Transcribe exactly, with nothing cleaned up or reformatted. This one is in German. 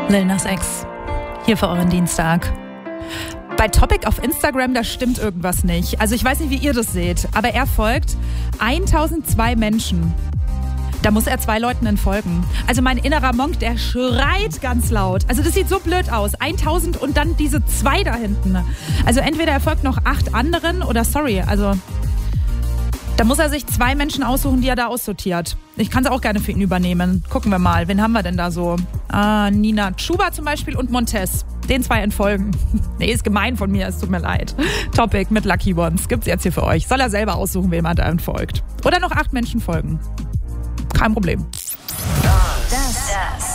Lil Nas X, hier für euren Dienstag. Bei Topic auf Instagram, da stimmt irgendwas nicht. Also ich weiß nicht, wie ihr das seht, aber er folgt tausendzwei Menschen. Da muss er zwei Leuten entfolgen. Also mein innerer Monk, der schreit ganz laut. Also das sieht so blöd aus. tausend und dann diese zwei da hinten. Also entweder er folgt noch acht anderen oder sorry, also da muss er sich zwei Menschen aussuchen, die er da aussortiert. Ich kann es auch gerne für ihn übernehmen. Gucken wir mal, wen haben wir denn da so? Ah, Nina Chuba zum Beispiel und Montez. Den zwei entfolgen. Nee, ist gemein von mir, es tut mir leid. Topic mit Lucky Ones gibt's jetzt hier für euch. Soll er selber aussuchen, wem er da entfolgt. Oder noch acht Menschen folgen. Kein Problem. Das, das